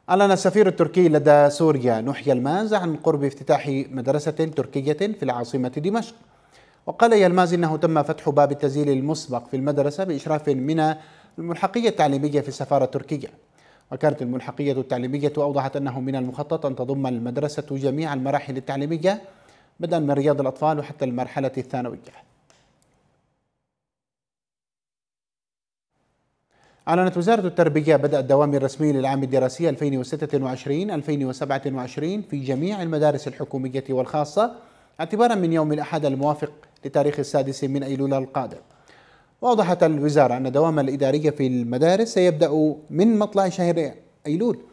أعلن السفير التركي لدى سوريا نوح يلماز عن قرب افتتاح مدرسة تركية في العاصمة دمشق. وقال يلماز إنه تم فتح باب التسجيل المسبق في المدرسة بإشراف من الملحقية التعليمية في السفارة التركية. وكانت الملحقية التعليمية أوضحت أنه من المخطط أن تضم المدرسة جميع المراحل التعليمية بدءا من رياض الأطفال وحتى المرحلة الثانوية. أعلنت وزارة التربية بدء الدوام الرسمي للعام الدراسي 2026-2027 في جميع المدارس الحكومية والخاصة اعتبارا من يوم الأحد الموافق لتاريخ 6 من أيلول القادم. وأوضحت الوزارة أن الدوام الإداري في المدارس سيبدأ من مطلع شهر أيلول